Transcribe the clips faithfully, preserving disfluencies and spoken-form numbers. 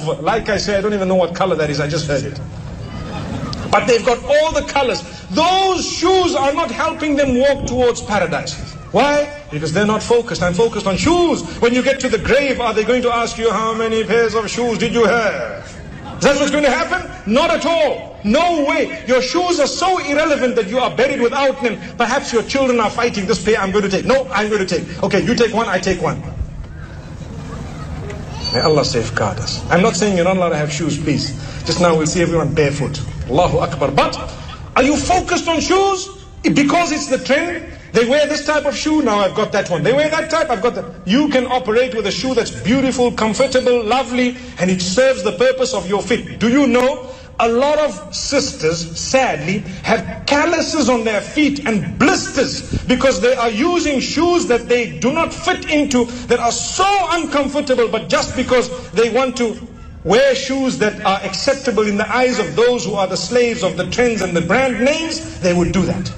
of, like I say, I don't even know what color that is, I just heard it. But they've got all the colors. Those shoes are not helping them walk towards paradise. Why? Because they're not focused. I'm focused on shoes. When you get to the grave, are they going to ask you, how many pairs of shoes did you have? Is that what's going to happen? Not at all. No way. Your shoes are so irrelevant that you are buried without them. Perhaps your children are fighting, this pair I'm going to take. No, I'm going to take. Okay, you take one, I take one. May Allah safeguard us. I'm not saying you're not allowed to have shoes, please. Just now we'll see everyone barefoot. Allahu Akbar. But are you focused on shoes? Because it's the trend. They wear this type of shoe, now I've got that one. They wear that type, I've got that. You can operate with a shoe that's beautiful, comfortable, lovely, and it serves the purpose of your feet. Do you know, a lot of sisters, sadly, have calluses on their feet and blisters because they are using shoes that they do not fit into, that are so uncomfortable, but just because they want to wear shoes that are acceptable in the eyes of those who are the slaves of the trends and the brand names, they would do that.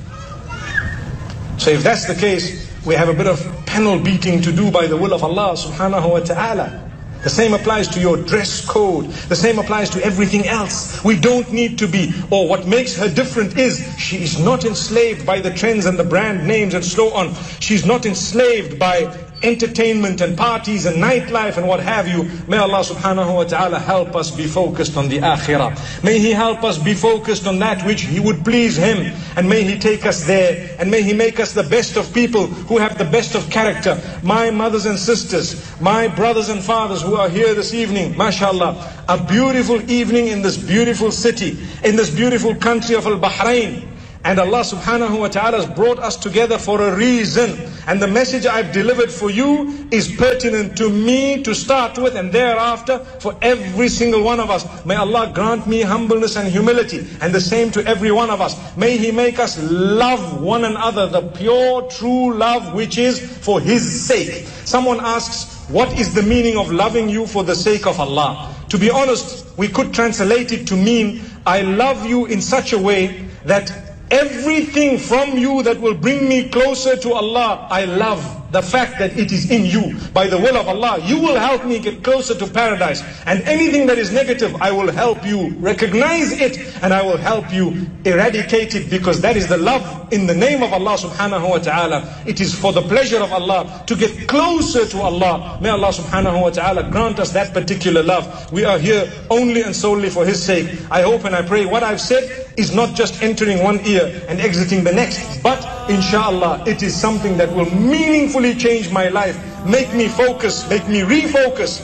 So if that's the case, we have a bit of panel beating to do by the will of Allah subhanahu wa ta'ala. The same applies to your dress code. The same applies to everything else. We don't need to be, or what makes her different is, she is not enslaved by the trends and the brand names and so on. She's not enslaved by entertainment and parties and nightlife and what have you. May Allah subhanahu wa ta'ala help us be focused on the akhirah. May He help us be focused on that which He would please Him. And may He take us there. And may He make us the best of people who have the best of character. My mothers and sisters, my brothers and fathers who are here this evening, mashallah, a beautiful evening in this beautiful city, in this beautiful country of Al-Bahrain. And Allah subhanahu wa ta'ala has brought us together for a reason. And the message I've delivered for you is pertinent to me to start with, and thereafter for every single one of us. May Allah grant me humbleness and humility, and the same to every one of us. May He make us love one another, the pure, true love which is for His sake. Someone asks, what is the meaning of loving you for the sake of Allah? To be honest, we could translate it to mean, I love you in such a way that everything from you that will bring me closer to Allah, I love. The fact that it is in you, by the will of Allah, you will help me get closer to paradise. And anything that is negative, I will help you recognize it, and I will help you eradicate it, because that is the love in the name of Allah subhanahu wa ta'ala. It is for the pleasure of Allah to get closer to Allah. May Allah subhanahu wa ta'ala grant us that particular love. We are here only and solely for His sake. I hope and I pray what I've said is not just entering one ear and exiting the next, but inshallah it is something that will meaningfully change my life, make me focus, make me refocus,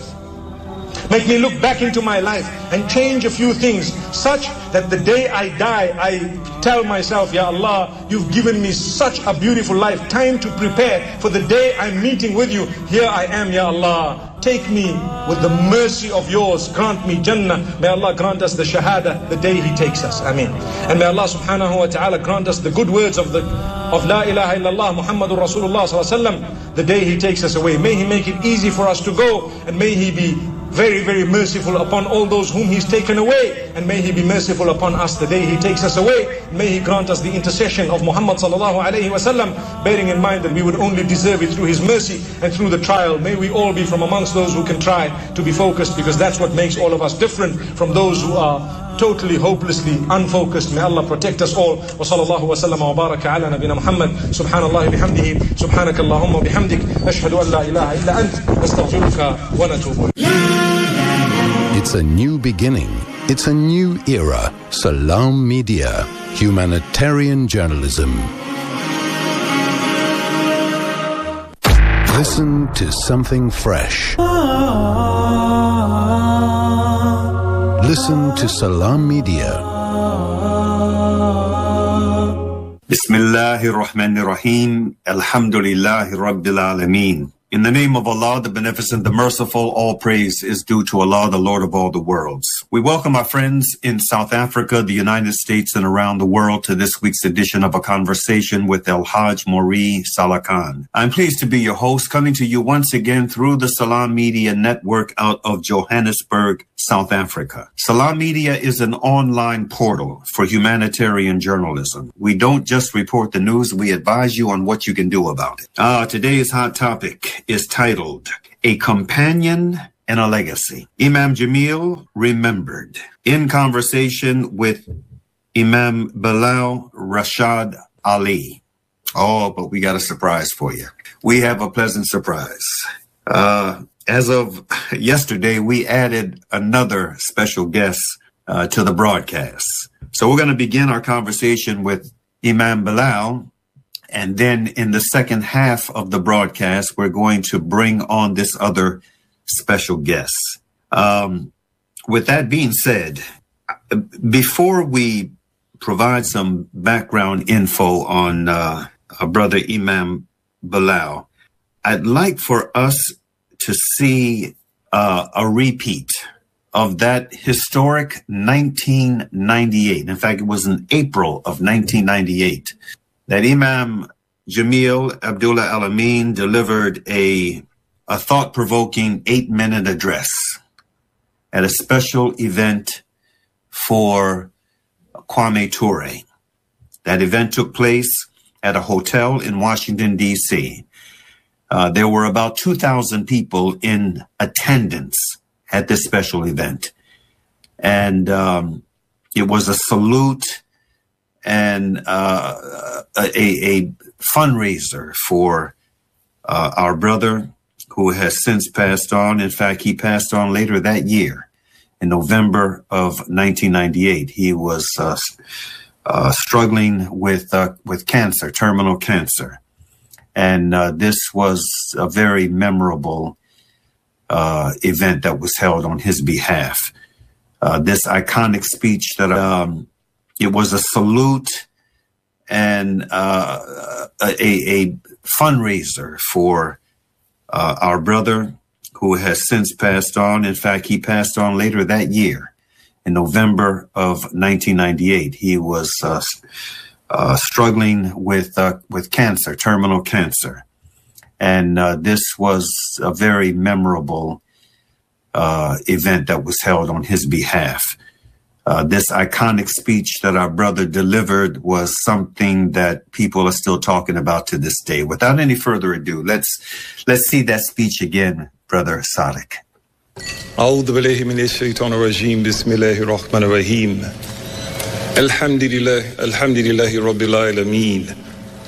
make me look back into my life and change a few things, such that the day I die, I tell myself, Ya Allah, you've given me such a beautiful life, time to prepare for the day I'm meeting with you. Here I am, Ya Allah. Take me with the mercy of yours. Grant me Jannah. May Allah grant us the Shahada the day He takes us. Ameen. And may Allah subhanahu wa ta'ala grant us the good words of the of La ilaha illallah Muhammadur Rasulullah sallallahu alaihi wasallam the day He takes us away. May He make it easy for us to go, and may He be very, very merciful upon all those whom He's taken away, and may He be merciful upon us the day He takes us away. May He grant us the intercession of Muhammad sallallahu alaihi wasallam, bearing in mind that we would only deserve it through His mercy and through the trial. May we all be from amongst those who can try to be focused, because that's what makes all of us different from those who are totally, hopelessly unfocused. May Allah protect us all. Wa sallallahu wa sallam wa baraka ala nabina Muhammad. Subhanallah bihamdihi. Subhanaka Allahumma bihamdik. Ashhadu an la ilaha illa ant. Astaghfiruka wa natubu. It's a new beginning. It's a new era. Salam Media. Humanitarian journalism. Listen to something fresh. Listen to Salam Media. Bismillahir Rahmanir Rahim. Alhamdulillahi Rabbil Alameen. In the name of Allah, the Beneficent, the Merciful, all praise is due to Allah, the Lord of all the worlds. We welcome our friends in South Africa, the United States, and around the world to this week's edition of A Conversation with El-Hajj Maury Salakan. I'm pleased to be your host, coming to you once again through the Salam Media Network out of Johannesburg, South Africa. Salam Media is an online portal for humanitarian journalism. We don't just report the news, we advise you on what you can do about it. Ah, today's hot topic is titled, A Companion and a legacy. Imam Jamil remembered in conversation with Imam Bilal Rashad Ali. Oh, but we got a surprise for you. We have a pleasant surprise. Uh, as of yesterday, we added another special guest uh, to the broadcast. So we're going to begin our conversation with Imam Bilal. And then in the second half of the broadcast, we're going to bring on this other special guest. Um, with that being said, before we provide some background info on uh, our brother Imam Bilal, I'd like for us to see uh, a repeat of that historic nineteen ninety-eight. In fact, it was in April of nineteen ninety-eight that Imam Jamil Abdullah Al-Amin delivered a, a thought-provoking eight-minute address at a special event for Kwame Ture. That event took place at a hotel in Washington, D C Uh, there were about two thousand people in attendance at this special event. And um, it was a salute and uh, a, a fundraiser for uh, our brother who has since passed on. In fact, he passed on later that year in November of nineteen ninety-eight. He was uh, uh, struggling with uh, with cancer, terminal cancer. And uh, this was a very memorable uh, event that was held on his behalf. Uh, this iconic speech that um, it was a salute and uh, a, a fundraiser for uh, our brother who has since passed on. In fact, he passed on later that year in November of nineteen ninety-eight. He was uh, uh, struggling with uh, with cancer, terminal cancer. And uh, this was a very memorable uh, event that was held on his behalf. Uh, this iconic speech that our brother delivered was something that people are still talking about to this day. Without any further ado, let's let's see that speech again, Brother Sadiq. أعوذ بالله من الشيطان الرجيم بسم الله الرحمن الرحيم الحمد لله الحمد لله رب العالمين.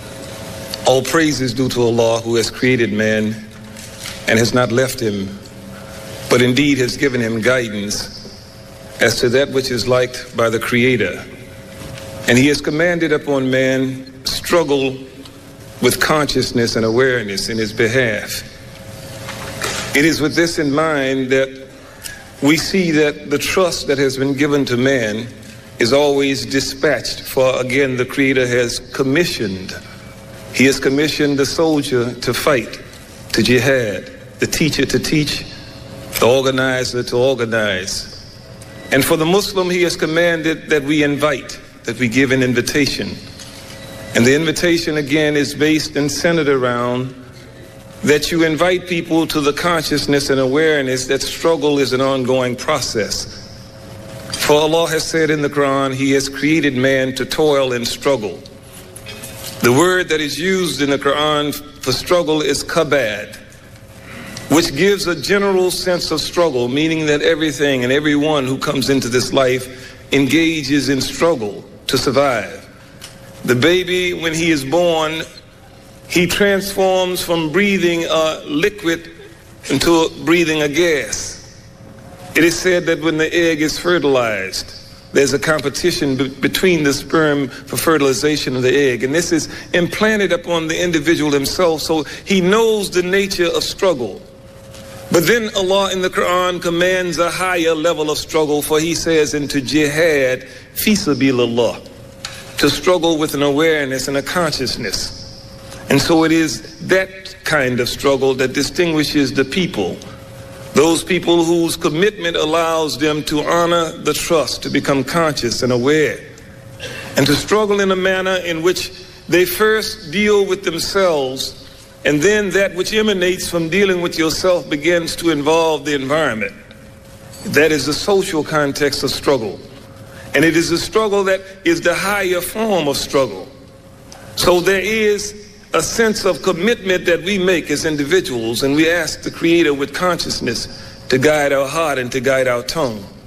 All praise is due to Allah who has created man and has not left him, but indeed has given him guidance as to that which is liked by the Creator. And he has commanded upon man struggle with consciousness and awareness in his behalf. It is with this in mind that we see that the trust that has been given to man is always dispatched, for again the Creator has commissioned. He has commissioned the soldier to fight, to jihad, the teacher to teach, the organizer to organize. And for the Muslim, he has commanded that we invite, that we give an invitation. And the invitation, again, is based and centered around that you invite people to the consciousness and awareness that struggle is an ongoing process. For Allah has said in the Quran, He has created man to toil and struggle. The word that is used in the Quran for struggle is kabad, which gives a general sense of struggle, meaning that everything and everyone who comes into this life engages in struggle to survive. The baby, when he is born, he transforms from breathing a liquid into breathing a gas. It is said that when the egg is fertilized, there's a competition be- between the sperm for fertilization of the egg. And this is implanted upon the individual himself, so he knows the nature of struggle. But then Allah in the Quran commands a higher level of struggle, for He says into jihad, fi sabilillah, to struggle with an awareness and a consciousness. And so it is that kind of struggle that distinguishes the people, those people whose commitment allows them to honor the trust, to become conscious and aware, and to struggle in a manner in which they first deal with themselves, and then that which emanates from dealing with yourself begins to involve the environment. That is the social context of struggle. And it is a struggle that is the higher form of struggle. So there is a sense of commitment that we make as individuals, and we ask the Creator with consciousness to guide our heart and to guide our tongue.